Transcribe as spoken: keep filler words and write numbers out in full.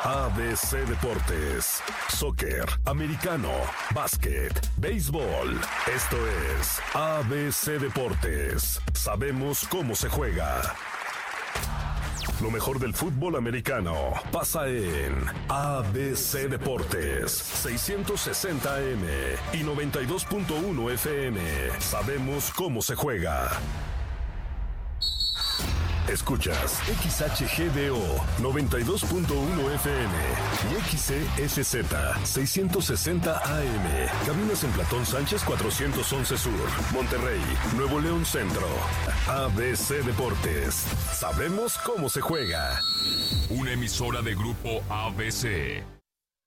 A B C Deportes, soccer, americano, básquet, béisbol. Esto es A B C Deportes. Sabemos cómo se juega. Lo mejor del fútbol americano pasa en A B C Deportes, seiscientos sesenta A M y noventa y dos punto uno F M. Sabemos cómo se juega. Escuchas X H G D O noventa y dos punto uno F M y X C S Z seiscientos sesenta A M. Cabinas en Platón Sánchez cuatrocientos once Sur, Monterrey, Nuevo León Centro. A B C Deportes. Sabemos cómo se juega. Una emisora de Grupo A B C.